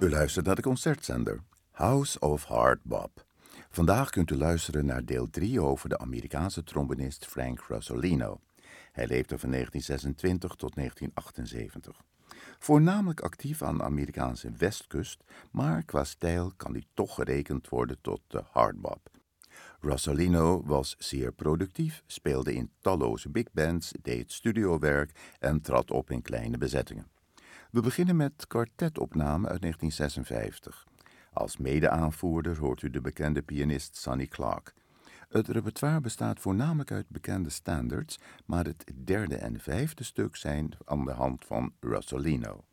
U luistert naar de concertzender House of Hard Bop. Vandaag kunt u luisteren naar deel 3 over de Amerikaanse trombonist Frank Rosolino. Hij leefde van 1926 tot 1978. Voornamelijk actief aan de Amerikaanse westkust, maar qua stijl kan hij toch gerekend worden tot de hardbop. Rosolino was zeer productief, speelde in talloze big bands, deed studiowerk en trad op in kleine bezettingen. We beginnen met kwartetopname uit 1956. Als mede-aanvoerder hoort u de bekende pianist Sonny Clark. Het repertoire bestaat voornamelijk uit bekende standards, maar het derde en vijfde stuk zijn aan de hand van Rosolino.